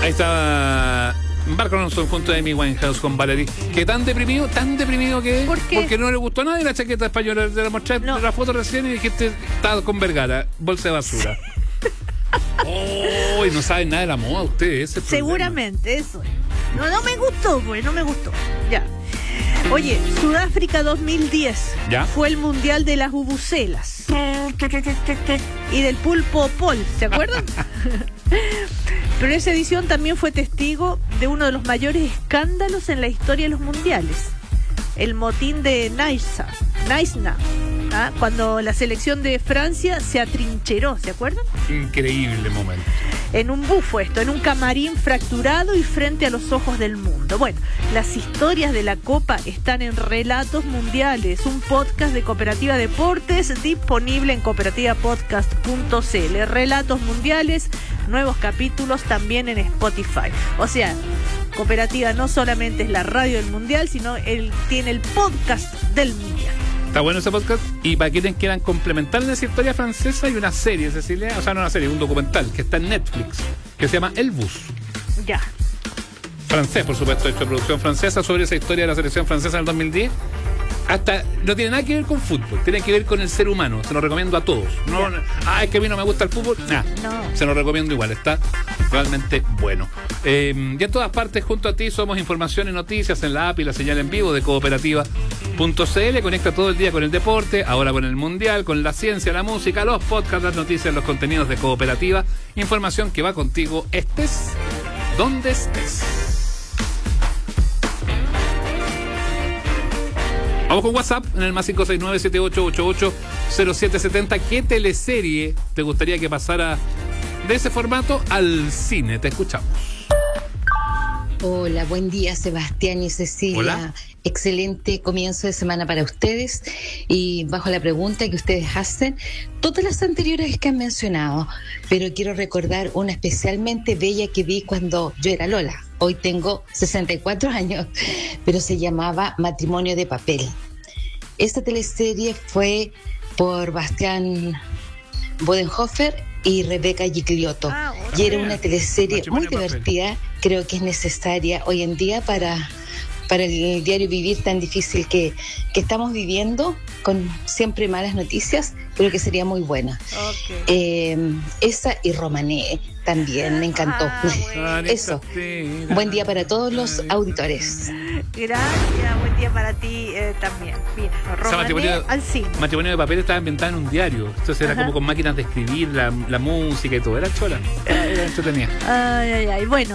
Ahí estaba Mark Ronson junto a Amy Winehouse con Valerie. Que tan deprimido que... ¿Por qué? Porque no le gustó nada de la chaqueta española. De la mostré la foto recién y dijiste, está con Vergara, bolsa de basura. Oh, y no saben nada de la moda ustedes. Seguramente, eso. No me gustó, pues, no me gustó. Ya. Oye, Sudáfrica 2010 ¿Ya? fue el mundial de las bubucelas y del pulpo pol, ¿se acuerdan? Pero esa edición también fue testigo de uno de los mayores escándalos en la historia de los mundiales. El motín de Naïsna, cuando la selección de Francia se atrincheró, ¿se acuerdan? Increíble momento. En un bufo en un camarín fracturado y frente a los ojos del mundo. Bueno, las historias de la Copa están en Relatos Mundiales, un podcast de Cooperativa Deportes disponible en cooperativapodcast.cl. Relatos Mundiales, nuevos capítulos también en Spotify. O sea, Cooperativa no solamente es la radio del Mundial, sino él tiene el podcast del Mundial. Está bueno ese podcast. Y para quienes quieran complementar en esa historia francesa, hay una serie, Cecilia, o sea, no una serie, un documental que está en Netflix, que se llama El Bus. Ya. Francés, por supuesto, hecho de producción francesa, sobre esa historia de la selección francesa en el 2010. Hasta no tiene nada que ver con fútbol, tiene que ver con el ser humano. Se lo recomiendo a todos. No, es que a mí no me gusta el fútbol. No. Se lo recomiendo igual, está realmente bueno. Y en todas partes, junto a ti, somos información y noticias en la app y la señal en vivo de cooperativa.cl. Conecta todo el día con el deporte, ahora con el mundial, con la ciencia, la música, los podcasts, las noticias, los contenidos de Cooperativa. Información que va contigo, estés donde estés. Vamos con WhatsApp en el más 569-7888-0770. ¿Qué teleserie te gustaría que pasara de ese formato al cine? Te escuchamos. Hola, buen día Sebastián y Cecilia. Hola. Excelente comienzo de semana para ustedes. Y bajo la pregunta que ustedes hacen, todas las anteriores que han mencionado, pero quiero recordar una especialmente bella que vi cuando yo era Lola. Hoy tengo 64 años, pero se llamaba Matrimonio de Papel. Esta teleserie fue por Bastián Bodenhofer y Rebeca Gigliotto. Y era una teleserie muy divertida, creo que es necesaria hoy en día para el diario vivir tan difícil que estamos viviendo, con siempre malas noticias. Creo que sería muy buena. Esa y Romané también me encantó. Eso. Buen día para todos los auditores. Gracias, buen día para ti también. Bien, Matrimonio, al cine. Matrimonio de Papel estaba ambientado en un diario. Entonces era como con máquinas de escribir, la música y todo. Era chola. Era entretenida. Ay. Bueno.